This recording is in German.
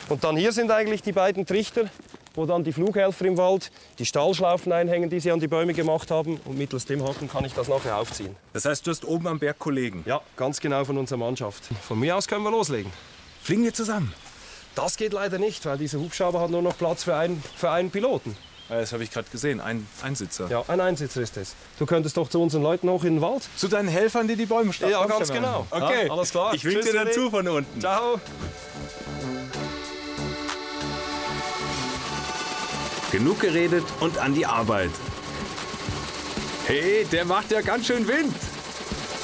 Und dann hier sind eigentlich die beiden Trichter, wo dann die Flughelfer im Wald die Stahlschlaufen einhängen, die sie an die Bäume gemacht haben. Und mittels dem Haken kann ich das nachher aufziehen. Das heißt, du hast oben am Berg Kollegen? Ja, ganz genau von unserer Mannschaft. Von mir aus können wir loslegen. Fliegen wir zusammen? Das geht leider nicht, weil dieser Hubschrauber hat nur noch Platz für einen Piloten. Das habe ich gerade gesehen, ein Einsitzer. Ja, ein Einsitzer ist es. Du könntest doch zu unseren Leuten hoch in den Wald. Zu deinen Helfern, die die Bäume stapfen? Ja, ganz genau. Okay, ja, alles klar. Ich winke dir dazu von unten. Ciao. Genug geredet und an die Arbeit. Hey, der macht ja ganz schön Wind.